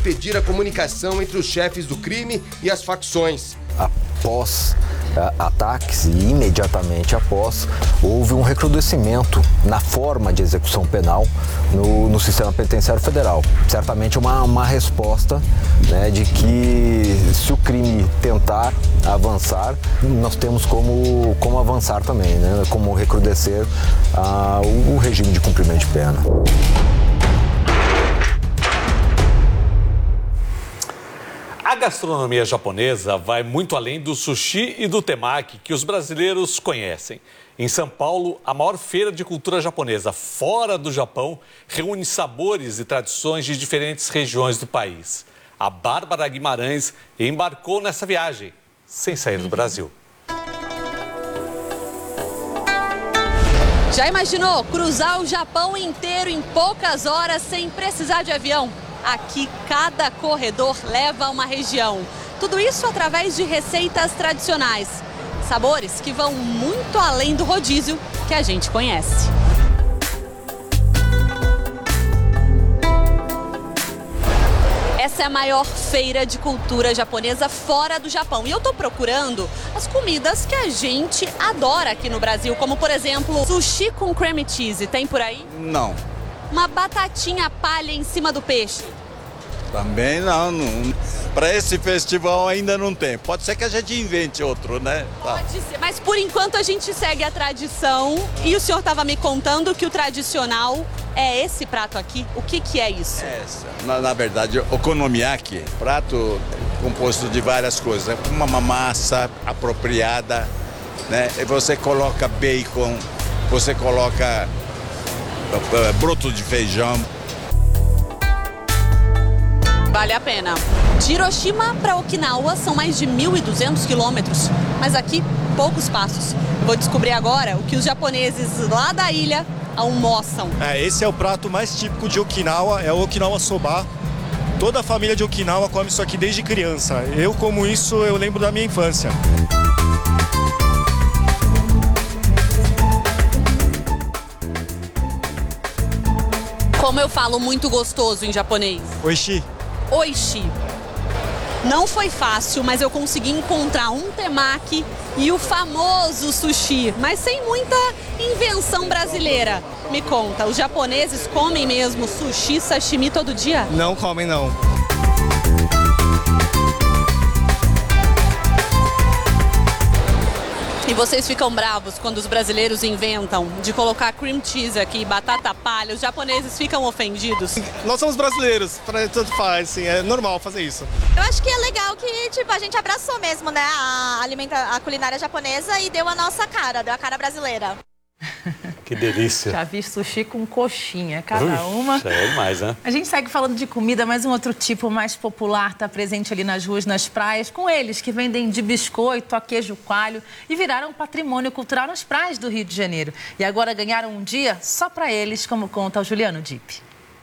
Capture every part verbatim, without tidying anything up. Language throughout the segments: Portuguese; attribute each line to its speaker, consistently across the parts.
Speaker 1: impedir a comunicação entre os chefes do crime e as facções.
Speaker 2: Após ataques e imediatamente após, houve um recrudescimento na forma de execução penal no, no sistema penitenciário federal. Certamente uma, uma resposta, né, de que se o crime tentar avançar, nós temos como, como avançar também, né, como recrudescer uh, o, o regime de cumprimento de pena.
Speaker 3: A gastronomia japonesa vai muito além do sushi e do temaki que os brasileiros conhecem. Em São Paulo, a maior feira de cultura japonesa fora do Japão reúne sabores e tradições de diferentes regiões do país. A Bárbara Guimarães embarcou nessa viagem, sem sair do Brasil.
Speaker 4: Já imaginou cruzar o Japão inteiro em poucas horas sem precisar de avião? Aqui, cada corredor leva a uma região. Tudo isso através de receitas tradicionais. Sabores que vão muito além do rodízio que a gente conhece. Essa é a maior feira de cultura japonesa fora do Japão. E eu tô procurando as comidas que a gente adora aqui no Brasil, como, por exemplo, sushi com cream cheese. Tem por aí?
Speaker 5: Não.
Speaker 4: Uma batatinha palha em cima do peixe.
Speaker 5: Também não, não. Para esse festival ainda não tem. Pode ser que a gente invente outro, né? Tá.
Speaker 4: Pode ser, mas por enquanto a gente segue a tradição. E o senhor estava me contando que o tradicional é esse prato aqui. O que que é isso?
Speaker 5: É, na, na verdade, okonomiyaki, prato composto de várias coisas. É uma massa apropriada, né? E você coloca bacon, você coloca uh, broto de feijão.
Speaker 4: Vale a pena. De Hiroshima para Okinawa são mais de mil e duzentos quilômetros, mas aqui poucos passos. Eu vou descobrir agora o que os japoneses lá da ilha almoçam.
Speaker 6: É, esse é o prato mais típico de Okinawa, é o Okinawa Soba. Toda a família de Okinawa come isso aqui desde criança. Eu como isso, eu lembro da minha infância.
Speaker 4: Como eu falo muito gostoso em japonês?
Speaker 6: Oishi.
Speaker 4: Oishi. Não foi fácil, mas eu consegui encontrar um temaki e o famoso sushi, mas sem muita invenção brasileira. Me conta, os japoneses comem mesmo sushi, sashimi todo dia?
Speaker 6: Não comem, não.
Speaker 4: E vocês ficam bravos quando os brasileiros inventam de colocar cream cheese aqui, batata palha, os japoneses ficam ofendidos?
Speaker 6: Nós somos brasileiros, tanto faz, assim, é normal fazer isso.
Speaker 7: Eu acho que é legal que, tipo, a gente abraçou mesmo, né, a, alimenta, a culinária japonesa e deu a nossa cara, deu a cara brasileira.
Speaker 3: Que delícia.
Speaker 8: Já vi sushi com coxinha, cada
Speaker 3: Ui,
Speaker 8: uma.
Speaker 3: É demais, né?
Speaker 8: A gente segue falando de comida, mas um outro tipo mais popular está presente ali nas ruas, nas praias, com eles que vendem de biscoito a queijo coalho e viraram patrimônio cultural nas praias do Rio de Janeiro. E agora ganharam um dia só para eles, como conta o Juliano Dipp.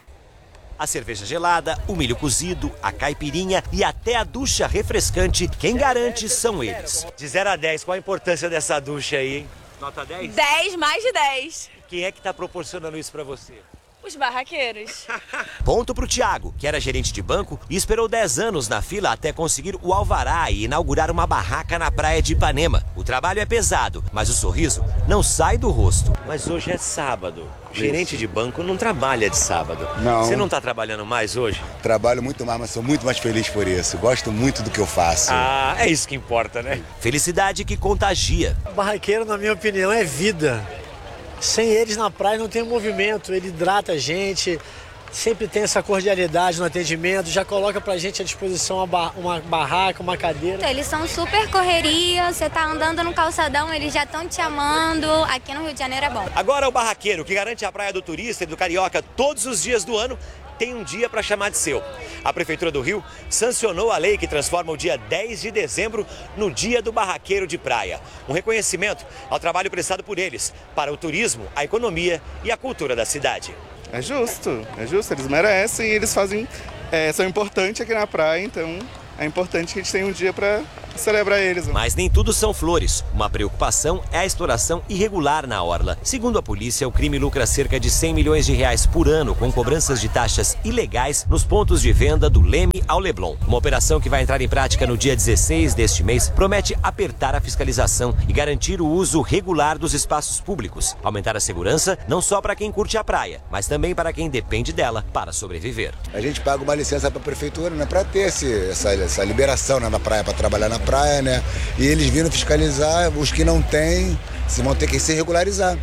Speaker 9: A cerveja gelada, o milho cozido, a caipirinha e até a ducha refrescante, quem garante são eles. De zero a dez, qual a importância dessa ducha aí, hein? Nota dez?
Speaker 7: dez, mais de dez.
Speaker 9: Quem é que está proporcionando isso para você?
Speaker 7: Os barraqueiros.
Speaker 9: Ponto pro Thiago, que era gerente de banco e esperou dez anos na fila até conseguir o alvará e inaugurar uma barraca na praia de Ipanema. O trabalho é pesado, mas o sorriso não sai do rosto. Mas hoje é sábado. Gerente de banco não trabalha de sábado.
Speaker 10: Não.
Speaker 9: Você não está trabalhando mais hoje?
Speaker 10: Trabalho muito mais, mas sou muito mais feliz por isso. Gosto muito do que eu faço.
Speaker 9: Ah, é isso que importa, né? Felicidade que contagia.
Speaker 11: Barraqueiro, na minha opinião, é vida. Sem eles na praia não tem movimento, ele hidrata a gente, sempre tem essa cordialidade no atendimento, já coloca pra gente à disposição uma, bar uma barraca, uma cadeira.
Speaker 12: Eles são super correria, você tá andando no calçadão, eles já estão te amando, aqui no Rio de Janeiro é bom.
Speaker 9: Agora o barraqueiro, que garante a praia do turista e do carioca todos os dias do ano, tem um dia para chamar de seu. A Prefeitura do Rio sancionou a lei que transforma o dia dez de dezembro no Dia do Barraqueiro de Praia. Um reconhecimento ao trabalho prestado por eles para o turismo, a economia e a cultura da cidade.
Speaker 13: É justo, é justo, eles merecem e eles fazem, é, são importantes aqui na praia, então é importante que a gente tenha um dia para celebrar eles. Né?
Speaker 9: Mas nem tudo são flores. Uma preocupação é a exploração irregular na orla. Segundo a polícia, o crime lucra cerca de cem milhões de reais por ano com cobranças de taxas ilegais nos pontos de venda do Leme ao Leblon. Uma operação que vai entrar em prática no dia dezesseis deste mês promete apertar a fiscalização e garantir o uso regular dos espaços públicos. Aumentar a segurança não só para quem curte a praia, mas também para quem depende dela para sobreviver.
Speaker 10: A gente paga uma licença para a prefeitura, né, para ter esse, essa, essa liberação, né, na praia, para trabalhar na praia, né? E eles viram fiscalizar, os que não têm, se vão ter que se regularizar.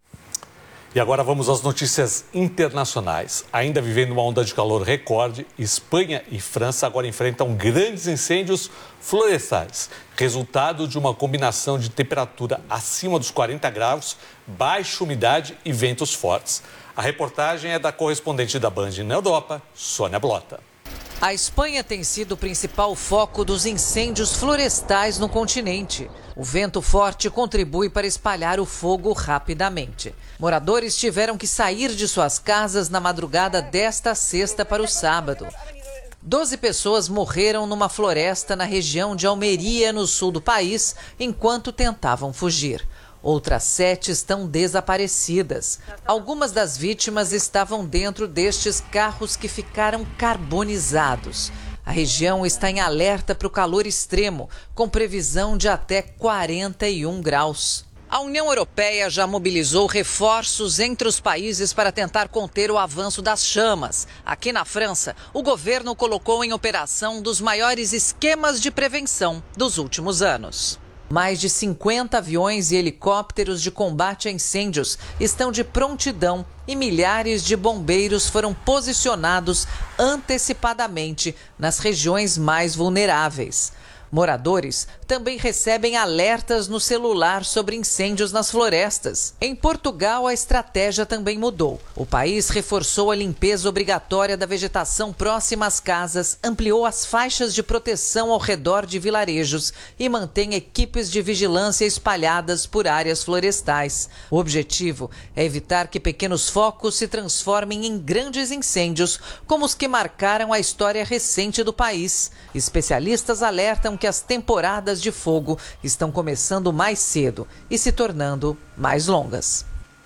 Speaker 3: E agora vamos às notícias internacionais. Ainda vivendo uma onda de calor recorde, Espanha e França agora enfrentam grandes incêndios florestais, resultado de uma combinação de temperatura acima dos quarenta graus, baixa umidade e ventos fortes. A reportagem é da correspondente da Band na Europa, Sônia Blota.
Speaker 14: A Espanha tem sido o principal foco dos incêndios florestais no continente. O vento forte contribui para espalhar o fogo rapidamente. Moradores tiveram que sair de suas casas na madrugada desta sexta para o sábado. Doze pessoas morreram numa floresta na região de Almeria, no sul do país, enquanto tentavam fugir. Outras sete estão desaparecidas. Algumas das vítimas estavam dentro destes carros que ficaram carbonizados. A região está em alerta para o calor extremo, com previsão de até quarenta e um graus. A União Europeia já mobilizou reforços entre os países para tentar conter o avanço das chamas. Aqui na França, o governo colocou em operação um dos maiores esquemas de prevenção dos últimos anos. Mais de cinquenta aviões e helicópteros de combate a incêndios estão de prontidão e milhares de bombeiros foram posicionados antecipadamente nas regiões mais vulneráveis. Moradores também recebem alertas no celular sobre incêndios nas florestas. Em Portugal, a estratégia também mudou. O país reforçou a limpeza obrigatória da vegetação próxima às casas, ampliou as faixas de proteção ao redor de vilarejos e mantém equipes de vigilância espalhadas por áreas florestais. O objetivo é evitar que pequenos focos se transformem em grandes incêndios, como os que marcaram a história recente do país. Especialistas alertam que as temporadas de fogo estão começando mais cedo e se tornando mais longas.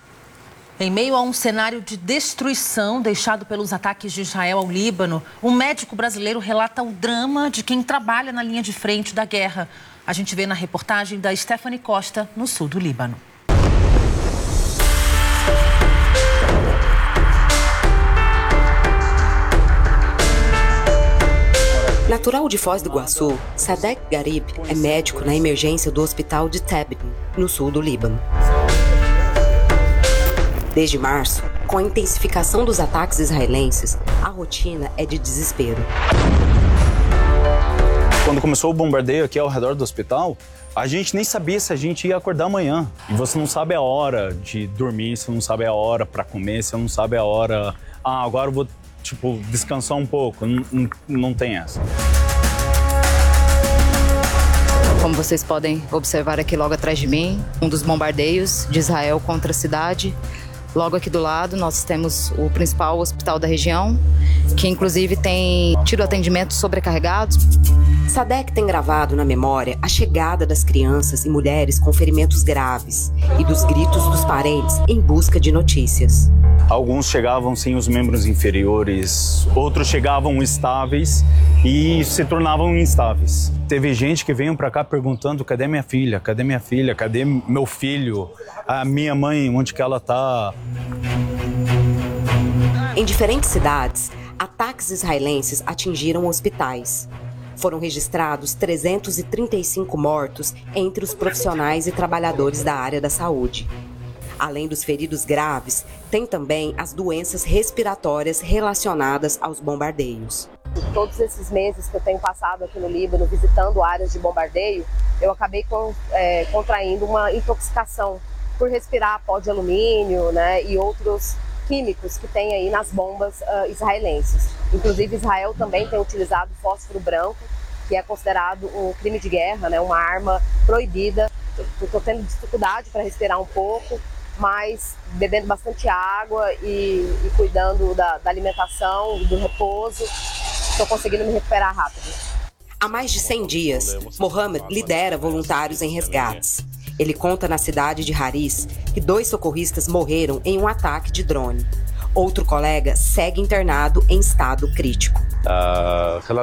Speaker 8: Em meio a um cenário de destruição deixado pelos ataques de Israel ao Líbano, um médico brasileiro relata o drama de quem trabalha na linha de frente da guerra. A gente vê na reportagem da Stephanie Costa, no sul do Líbano.
Speaker 15: Natural de Foz do Iguaçu, Sadek Garib é médico na emergência do hospital de Tabib, no sul do Líbano. Desde março, com a intensificação dos ataques israelenses, a rotina é de desespero.
Speaker 16: Quando começou o bombardeio aqui ao redor do hospital, a gente nem sabia se a gente ia acordar amanhã. E você não sabe a hora de dormir, você não sabe a hora para comer, você não sabe a hora... Ah, agora eu vou... tipo, descansar um pouco, não, não, não tem essa.
Speaker 17: Como vocês podem observar aqui logo atrás de mim, um dos bombardeios de Israel contra a cidade. Logo aqui do lado nós temos o principal hospital da região, que inclusive tem tido atendimentos sobrecarregados.
Speaker 15: Sadek tem gravado na memória a chegada das crianças e mulheres com ferimentos graves e dos gritos dos parentes em busca de notícias.
Speaker 16: Alguns chegavam sem os membros inferiores, outros chegavam estáveis e se tornavam instáveis. Teve gente que veio para cá perguntando: cadê minha filha? Cadê minha filha? Cadê meu filho? A minha mãe, onde que ela tá?
Speaker 15: Em diferentes cidades, ataques israelenses atingiram hospitais. Foram registrados trezentos e trinta e cinco mortos entre os profissionais e trabalhadores da área da saúde. Além dos feridos graves, tem também as doenças respiratórias relacionadas aos bombardeios.
Speaker 18: Todos esses meses que eu tenho passado aqui no Líbano, visitando áreas de bombardeio, eu acabei com, é, contraindo uma intoxicação por respirar pó de alumínio, né, e outros químicos que tem aí nas bombas uh, israelenses. Inclusive, Israel também tem utilizado fósforo branco, que é considerado um crime de guerra, né, uma arma proibida. Estou tendo dificuldade para respirar um pouco, mas bebendo bastante água e, e cuidando da, da alimentação, do repouso, estou conseguindo me recuperar rápido.
Speaker 15: Há mais de cem dias, Mohamed lidera voluntários em resgates. Ele conta na cidade de Haris que dois socorristas morreram em um ataque de drone. Outro colega segue internado em estado crítico.